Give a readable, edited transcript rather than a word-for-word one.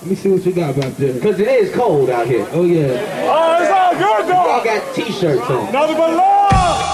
Let me see what you got about there. Because it is cold out here. Oh, yeah. Oh, it's all good, Y'all dog. got t-shirts on. Nothing but love.